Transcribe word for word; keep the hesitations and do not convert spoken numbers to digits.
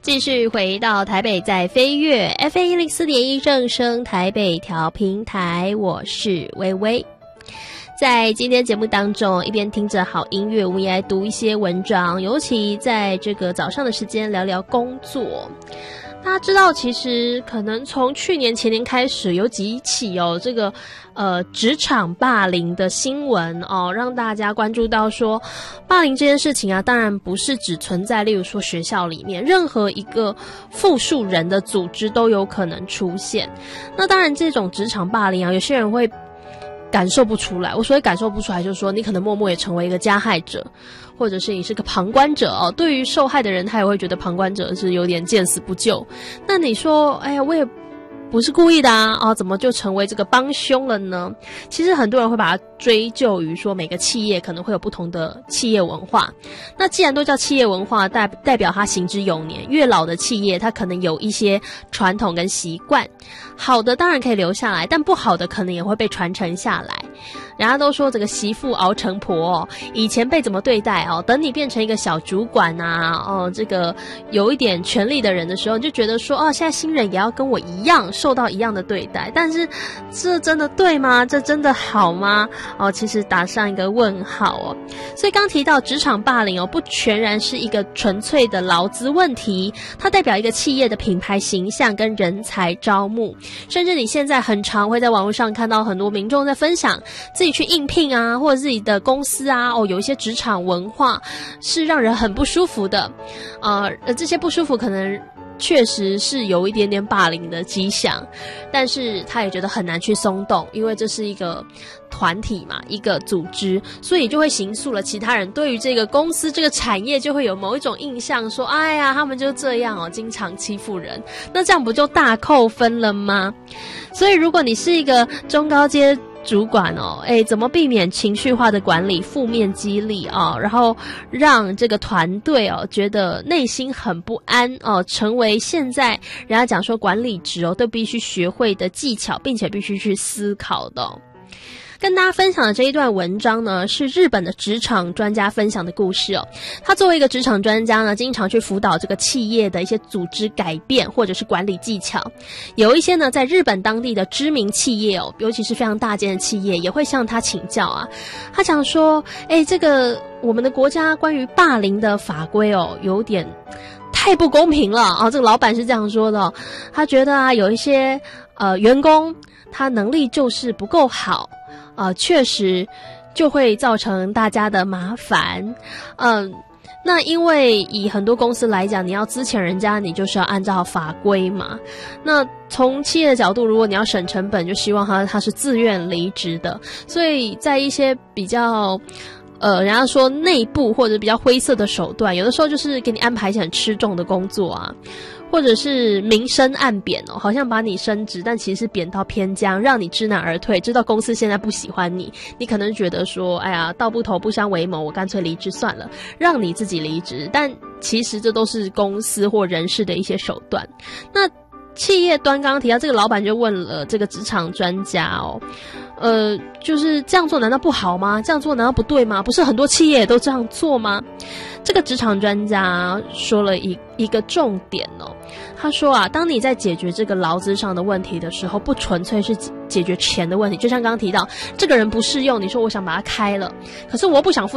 继续回到台北在飞跃 F M 一零四点一正声台北调频台，我是微微。在今天节目当中，一边听着好音乐，我们也来读一些文章，尤其在这个早上的时间聊聊工作。大家知道，其实可能从去年前年开始，有几起哦，这个呃职场霸凌的新闻哦，让大家关注到说，霸凌这件事情啊，当然不是只存在，例如说学校里面，任何一个复数人的组织都有可能出现。那当然，这种职场霸凌啊，有些人会感受不出来。我所谓感受不出来，就是说你可能默默也成为一个加害者，或者是你是个旁观者哦。对于受害的人，他也会觉得旁观者是有点见死不救。那你说，哎呀，我也不是故意的啊，哦，怎么就成为这个帮凶了呢？其实很多人会把它追究于说，每个企业可能会有不同的企业文化。那既然都叫企业文化，代代表它行之有年，越老的企业它可能有一些传统跟习惯，好的当然可以留下来，但不好的可能也会被传承下来。人家都说这个媳妇熬成婆哦，以前被怎么对待哦，等你变成一个小主管啊，哦，这个有一点权力的人的时候，你就觉得说，哦，现在新人也要跟我一样受到一样的对待，但是这真的对吗？这真的好吗？哦，其实打上一个问号哦。所以刚提到职场霸凌哦，不全然是一个纯粹的劳资问题，它代表一个企业的品牌形象跟人才招募，甚至你现在很常会在网络上看到很多民众在分享自己去应聘啊，或者自己的公司啊，哦，有一些职场文化是让人很不舒服的，呃，这些不舒服可能确实是有一点点霸凌的迹象，但是他也觉得很难去松动，因为这是一个团体嘛，一个组织，所以就会形塑了其他人对于这个公司这个产业就会有某一种印象，说哎呀他们就这样哦，经常欺负人，那这样不就大扣分了吗？所以如果你是一个中高阶主管哦，诶，怎么避免情绪化的管理、负面激励哦，然后让这个团队哦觉得内心很不安哦，成为现在人家讲说管理职哦都必须学会的技巧，并且必须去思考的哦。跟大家分享的这一段文章呢，是日本的职场专家分享的故事哦。他作为一个职场专家呢，经常去辅导这个企业的一些组织改变或者是管理技巧。有一些呢，在日本当地的知名企业哦，尤其是非常大间的企业，也会向他请教啊。他讲说，哎，这个我们的国家关于霸凌的法规哦，有点太不公平了啊！这个老板是这样说的哦，他觉得啊，有一些呃员工他能力就是不够好。呃，确实就会造成大家的麻烦。嗯、呃，那因为以很多公司来讲，你要资遣人家，你就是要按照法规嘛。那从企业的角度，如果你要省成本，就希望他他是自愿离职的。所以在一些比较呃，人家说内部或者比较灰色的手段，有的时候就是给你安排一些很吃重的工作啊。或者是明升暗贬哦，好像把你升职，但其实是贬到偏疆，让你知难而退。知道公司现在不喜欢你，你可能觉得说，哎呀，道不同不相为谋，我干脆离职算了，让你自己离职。但其实这都是公司或人事的一些手段。那企业端刚刚提到这个老板就问了这个职场专家哦，呃，就是这样做难道不好吗？这样做难道不对吗？不是很多企业也都这样做吗？这个职场专家说了一一个重点哦，他说啊，当你在解决这个劳资上的问题的时候，不纯粹是解决钱的问题，就像刚刚提到，这个人不适用，你说我想把他开了，可是我不想付